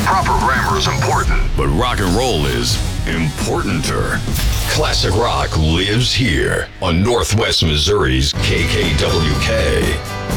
Proper grammar is important, but rock and roll is importanter. Classic rock lives here on Northwest Missouri's KKWK.